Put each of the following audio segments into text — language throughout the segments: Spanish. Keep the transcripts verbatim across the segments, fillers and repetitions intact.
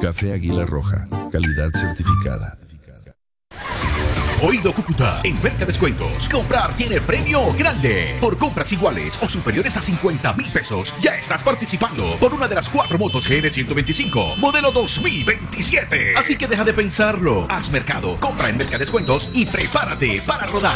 Café Águila Roja, calidad certificada. Oído Cúcuta, en Mercadescuentos, comprar tiene premio grande. Por compras iguales o superiores a cincuenta mil pesos, ya estás participando por una de las cuatro motos G N ciento veinticinco, modelo dos mil veintisiete. Así que deja de pensarlo, haz mercado, compra en Mercadescuentos y prepárate para rodar.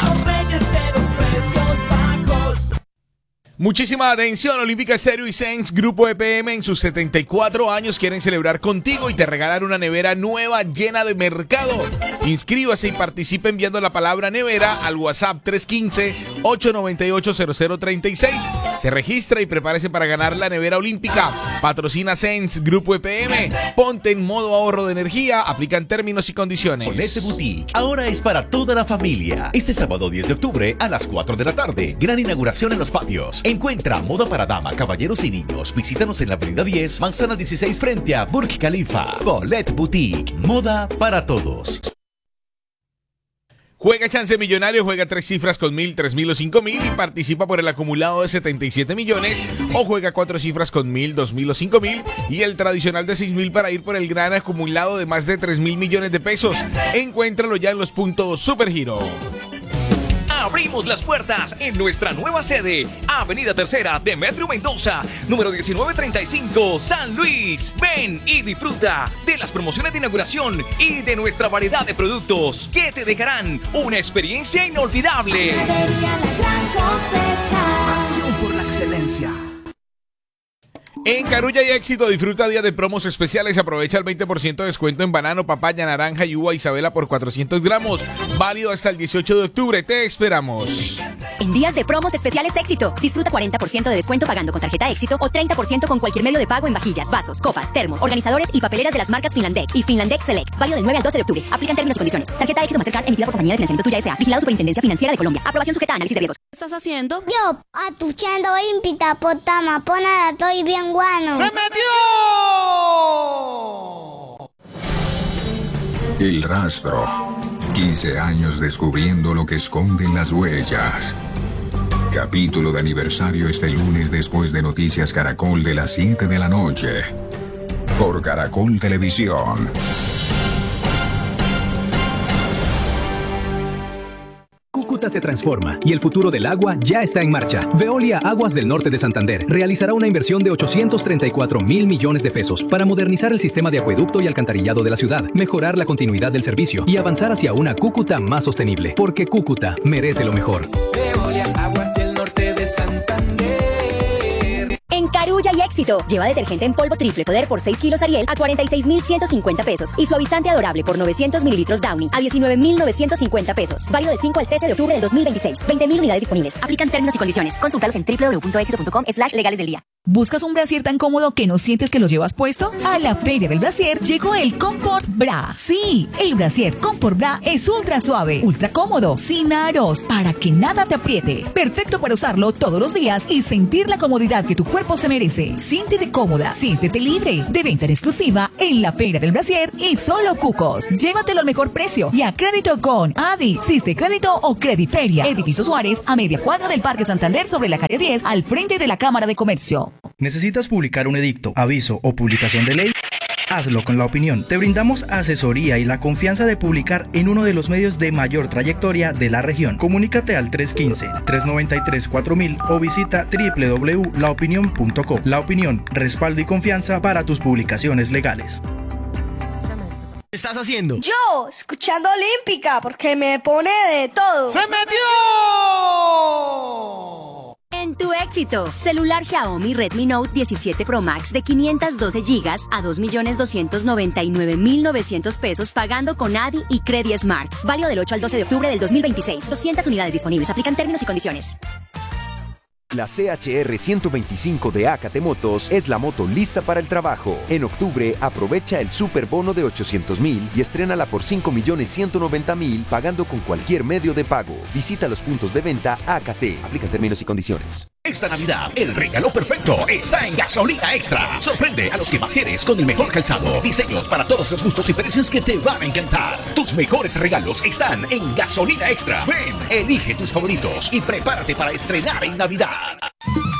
Muchísima atención, Olímpica Estéreo y Sense Grupo E P M en sus setenta y cuatro años quieren celebrar contigo y te regalan una nevera nueva llena de mercado. Inscríbase y participe enviando la palabra nevera al WhatsApp tres uno cinco, ocho nueve ocho, cero cero tres seis. Se registra y prepárese para ganar la nevera olímpica. Patrocina Sense Grupo E P M. Ponte en modo ahorro de energía. Aplican términos y condiciones. Olete Boutique ahora es para toda la familia. Este sábado diez de octubre a las cuatro de la tarde. Gran inauguración en los patios. Encuentra moda para dama, caballeros y niños. Visítanos en la avenida diez, manzana dieciséis frente a Burj Khalifa. Olete Boutique, moda para todos. Juega Chance Millonario, juega tres cifras con mil, tres mil o cinco mil y participa por el acumulado de setenta y siete millones, o juega cuatro cifras con mil, dos mil o cinco mil y el tradicional de seis mil para ir por el gran acumulado de más de tres mil millones de pesos. Encuéntralo ya en los puntos Supergiro. Abrimos las puertas en nuestra nueva sede, Avenida Tercera, Demetrio Mendoza, número diecinueve treinta y cinco, San Luis. Ven y disfruta de las promociones de inauguración y de nuestra variedad de productos que te dejarán una experiencia inolvidable. Pasión por la excelencia. En Carulla y Éxito disfruta días de promos especiales. Aprovecha el veinte por ciento de descuento en banano, papaya, naranja y uva Isabela por cuatrocientos gramos. Válido hasta el dieciocho de octubre. Te esperamos. En días de promos especiales Éxito, disfruta cuarenta por ciento de descuento pagando con tarjeta Éxito o treinta por ciento con cualquier medio de pago en vajillas, vasos, copas, termos, organizadores y papeleras de las marcas Finlandec y Finlandec Select. Válido del nueve al doce de octubre. Aplican términos y condiciones. Tarjeta Éxito Mastercard emitida por Compañía de Financiamiento Tuya S A. Vigilado Superintendencia Financiera de Colombia. Aprobación sujeta a análisis de riesgos. ¿Qué estás haciendo? Yo, atuchando ímpita potama, ponada, estoy bien guano. ¡Se metió! El rastro. quince años descubriendo lo que esconden las huellas. Capítulo de aniversario este lunes después de Noticias Caracol de las siete de la noche. Por Caracol Televisión. Cúcuta se transforma y el futuro del agua ya está en marcha. Veolia Aguas del Norte de Santander realizará una inversión de ochocientos treinta y cuatro mil millones de pesos para modernizar el sistema de acueducto y alcantarillado de la ciudad, mejorar la continuidad del servicio y avanzar hacia una Cúcuta más sostenible. Porque Cúcuta merece lo mejor. Veolia Aguas del Norte de Santander. En Carulla y Éxito, lleva detergente en polvo triple poder por seis kilos Ariel a cuarenta y seis mil ciento cincuenta pesos y suavizante adorable por novecientos mililitros Downy a diecinueve mil novecientos cincuenta pesos. Válido del cinco al trece de octubre del dos mil veintiséis. veinte mil unidades disponibles. Aplican términos y condiciones. Consúltalos en doble u doble u doble u punto éxito punto com slash legales del día. ¿Buscas un brasier tan cómodo que no sientes que lo llevas puesto? A la Feria del Brasier llegó el Comfort Bra. Sí, el brasier Comfort Bra es ultra suave, ultra cómodo, sin aros, para que nada te apriete. Perfecto para usarlo todos los días y sentir la comodidad que tu cuerpo se merece. Siéntete cómoda, siéntete libre. De venta en exclusiva en la Feria del Brasier y solo Cucos. Llévatelo al mejor precio y a crédito con Adi, Siste Crédito o Crediferia. Edificio Suárez, a media cuadra del Parque Santander sobre la calle diez, al frente de la Cámara de Comercio. ¿Necesitas publicar un edicto, aviso o publicación de ley? Hazlo con La Opinión. Te brindamos asesoría y la confianza de publicar en uno de los medios de mayor trayectoria de la región. Comunícate al tres uno cinco, tres nueve tres, cuatro mil o visita doble u doble u doble u punto la opinión punto co. La Opinión, respaldo y confianza para tus publicaciones legales. ¿Qué estás haciendo? Yo, escuchando Olímpica, porque me pone de todo. ¡Se metió! En tu Éxito, celular Xiaomi Redmi Note diecisiete Pro Max de quinientos doce gigas a dos millones doscientos noventa y nueve mil novecientos pesos pagando con Adi y Credi Smart. Válido del ocho al doce de octubre del dos mil veintiséis. doscientas unidades disponibles. Aplican términos y condiciones. La C H R ciento veinticinco de Acate Motos es la moto lista para el trabajo. En octubre, aprovecha el super bono de ochocientos mil y estrénala por cinco millones ciento noventa mil pagando con cualquier medio de pago. Visita los puntos de venta Acate. Aplican términos y condiciones. Esta Navidad, el regalo perfecto está en Gasolina Extra. Sorprende a los que más quieres con el mejor calzado, diseños para todos los gustos y precios que te van a encantar. Tus mejores regalos están en Gasolina Extra. Ven, elige tus favoritos y prepárate para estrenar en Navidad.